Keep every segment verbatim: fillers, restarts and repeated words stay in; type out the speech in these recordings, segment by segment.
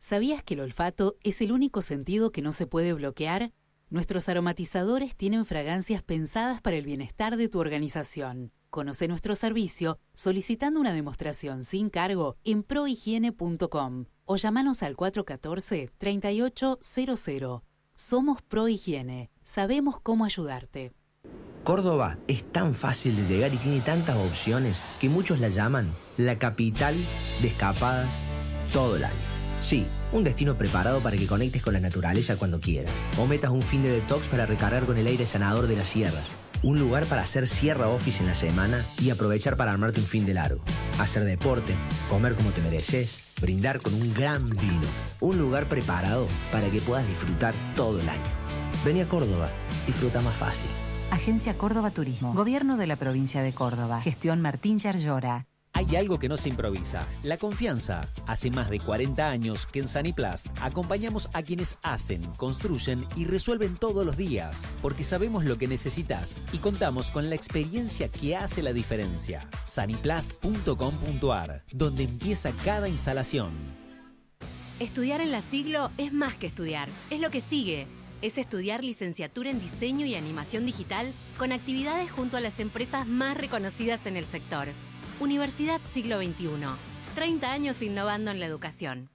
¿Sabías que el olfato es el único sentido que no se puede bloquear? Nuestros aromatizadores tienen fragancias pensadas para el bienestar de tu organización. Conoce nuestro servicio solicitando una demostración sin cargo en prohigiene punto com o llamanos al cuatro uno cuatro, tres ocho cero cero. Somos Prohigiene. Sabemos cómo ayudarte. Córdoba es tan fácil de llegar y tiene tantas opciones que muchos la llaman la capital de escapadas todo el año. Sí, un destino preparado para que conectes con la naturaleza cuando quieras. O metas un fin de detox para recargar con el aire sanador de las sierras. Un lugar para hacer sierra office en la semana y aprovechar para armarte un fin de largo. Hacer deporte, comer como te mereces, brindar con un gran vino. Un lugar preparado para que puedas disfrutar todo el año. Vení a Córdoba, disfruta más fácil. Agencia Córdoba Turismo. Gobierno de la provincia de Córdoba. Gestión Martín Yarlora. Hay algo que no se improvisa, la confianza. Hace más de cuarenta años que en Saniplast acompañamos a quienes hacen, construyen y resuelven todos los días, porque sabemos lo que necesitas y contamos con la experiencia que hace la diferencia. Saniplast punto com punto ar, donde empieza cada instalación. Estudiar en la Siglo es más que estudiar, es lo que sigue. Es estudiar licenciatura en diseño y animación digital con actividades junto a las empresas más reconocidas en el sector. Universidad Siglo veintiuno. treinta años innovando en la educación.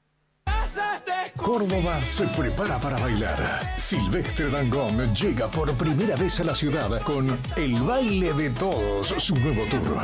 Córdoba se prepara para bailar. Silvestre Dangond llega por primera vez a la ciudad con El Baile de Todos, su nuevo tour.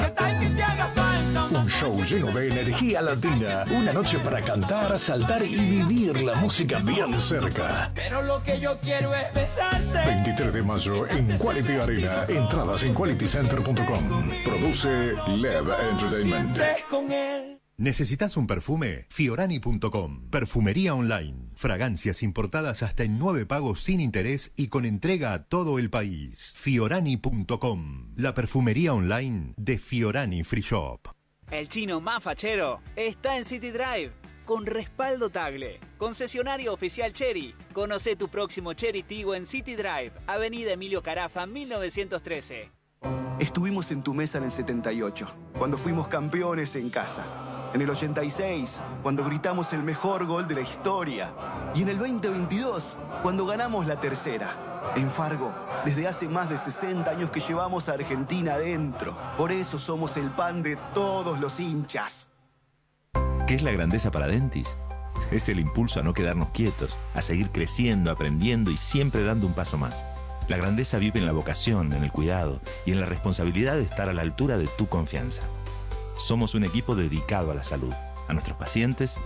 Un show lleno de energía latina. Una noche para cantar, saltar y vivir la música bien cerca. Pero lo que yo quiero es besarte. veintitrés de mayo en Quality Arena. Entradas en quality center punto com. Produce Lev Entertainment. ¿Necesitas un perfume? Fiorani punto com. Perfumería online. Fragancias importadas hasta en nueve pagos sin interés y con entrega a todo el país. Fiorani punto com. La perfumería online de Fiorani Free Shop. El chino más fachero está en City Drive, con respaldo Tagle. Concesionario oficial Chery. Conoce tu próximo Chery Tiggo en City Drive, Avenida Emilio Carafa, mil novecientos trece. Estuvimos en tu mesa en el setenta y ocho, cuando fuimos campeones en casa. En el ochenta y seis, cuando gritamos el mejor gol de la historia. Y en el veinte veintidós, cuando ganamos la tercera. En Fargo, desde hace más de sesenta años que llevamos a Argentina adentro. Por eso somos el pan de todos los hinchas. ¿Qué es la grandeza para Dentis? Es el impulso a no quedarnos quietos, a seguir creciendo, aprendiendo y siempre dando un paso más. La grandeza vive en la vocación, en el cuidado y en la responsabilidad de estar a la altura de tu confianza. Somos un equipo dedicado a la salud, a nuestros pacientes